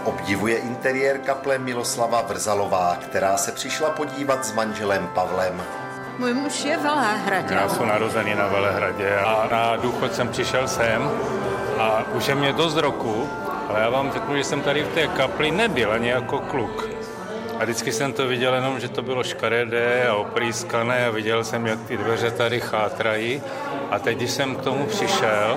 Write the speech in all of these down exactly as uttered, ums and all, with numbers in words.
Obdivuje interiér kaple Miloslava Vrzalová, která se přišla podívat s manželem Pavlem. Můj muž je Velehradě. Já jsem narozený na Velehradě a na důchod jsem přišel sem a už je mě dost roku, ale já vám řeknu, že jsem tady v té kapli nebyl ani jako kluk. A vždycky jsem to viděl jenom, že to bylo škaredé a oprýskané a viděl jsem, jak ty dveře tady chátrají. A teď, když jsem k tomu přišel,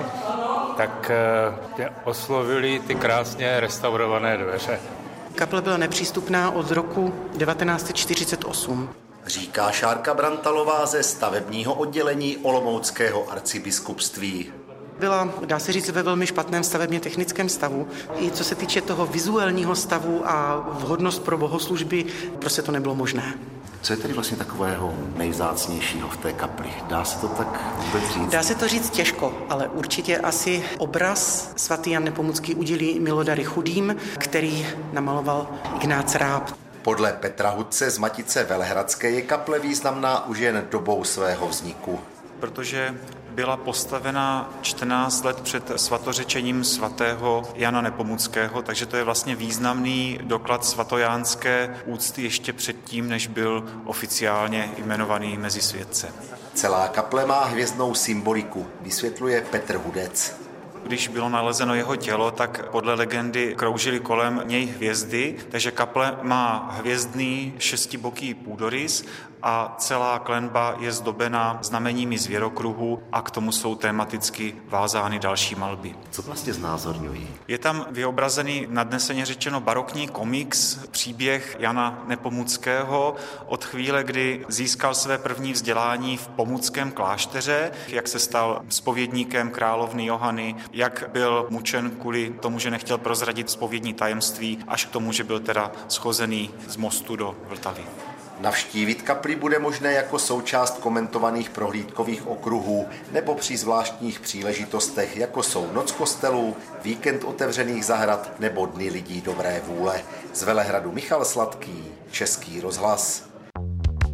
tak mě oslovili ty krásně restaurované dveře. Kaple byla nepřístupná od roku devatenáct set čtyřicet osm. Říká Šárka Brantalová ze stavebního oddělení Olomouckého arcibiskupství. Byla, dá se říct, ve velmi špatném stavebně technickém stavu. I co se týče toho vizuálního stavu a vhodnost pro bohoslužby, prostě to nebylo možné. Co je tedy vlastně takového nejvzácnějšího v té kapli? Dá se to tak vůbec říct? Dá se to říct těžko, ale určitě asi obraz svatý Jan Nepomucký udělí milodary chudým, který namaloval Ignác Ráb. Podle Petra Hudce z Matice Velehradské je kaple významná už jen dobou svého vzniku. Protože byla postavena čtrnáct let před svatořečením svatého Jana Nepomuckého, takže to je vlastně významný doklad svatojánské úcty ještě předtím, než byl oficiálně jmenovaný mezi světce. Celá kaple má hvězdnou symboliku, vysvětluje Petr Hudec. Když bylo nalezeno jeho tělo, tak podle legendy kroužily kolem něj hvězdy, takže kaple má hvězdný šestiboký půdorys a celá klenba je zdobena znameními zvěrokruhu a k tomu jsou tematicky vázány další malby. Co vlastně znázorňují? Je tam vyobrazený, nadneseně řečeno, barokní komiks, příběh Jana Nepomuckého od chvíle, kdy získal své první vzdělání v Pomuckém klášteře, jak se stal zpovědníkem královny Johany, jak byl mučen kvůli tomu, že nechtěl prozradit zpovědní tajemství, až k tomu, že byl teda schozený z mostu do Vltavy. Navštívit kapli bude možné jako součást komentovaných prohlídkových okruhů nebo při zvláštních příležitostech, jako jsou Noc kostelů, víkend otevřených zahrad nebo Dny lidí dobré vůle. Z Velehradu Michal Sladký, Český rozhlas.